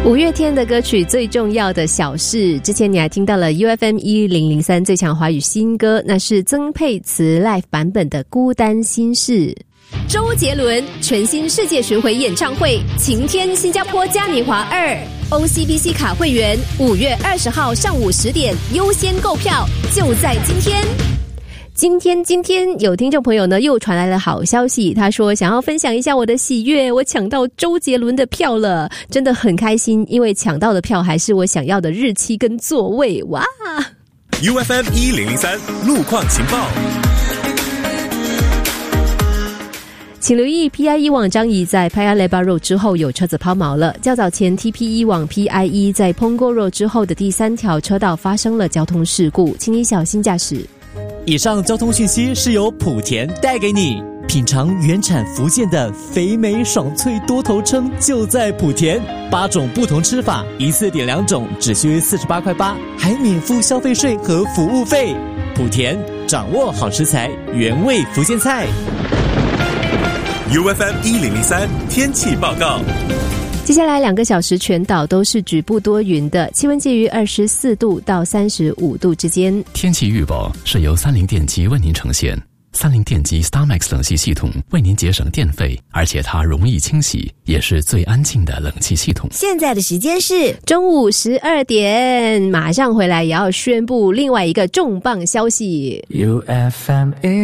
五月天的歌曲最重要的小事，之前你还听到了 UFM1003 最强华语新歌，那是曾沛慈 Live 版本的孤单心事。周杰伦全新世界巡回演唱会晴天新加坡嘉年华2 OCBC 卡会员5月20号上午10点优先购票，就在今天。今天有听众朋友呢又传来了好消息，他说想要分享一下我的喜悦，我抢到周杰伦的票了，真的很开心，因为抢到的票还是我想要的日期跟座位。哇 UFM1003 路况情报， 请留意 PIE 往张仪在 Paya Lebar Road 之后有车子抛锚了，较早前 TPE 往 PIE 在 Punggol Road 之后的第3条车道发生了交通事故，请你小心驾驶。 以上交通讯息是由莆田带给你，品尝原产福建的肥美爽脆多头称就在莆田，8种不同吃法，一次点2种只需48块8，还免付消费税和服务费。莆田掌握好食材，原味福建菜。 UFM1003 天气报告。 接下来2个小时全岛都是局部多云的，气温介于24度到35度之间。 天气预报是由30电机为您呈现。30电机 StarMax 冷气系统为您节省电费，而且它容易清洗，也是最安静的冷气系统。 现在的时间是中午12点，马上回来也要宣布另外一个重磅消息。 UFM